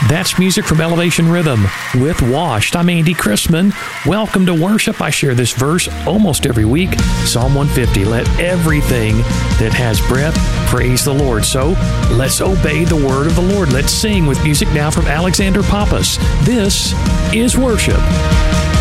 That's music from Elevation Rhythm with Washed. I'm Andy Chrisman. Welcome to worship. I share this verse almost every week. Psalm 150. Let everything that has breath praise the Lord. So let's obey the word of the Lord. Let's sing with music now from Alexander Pappas. This is worship.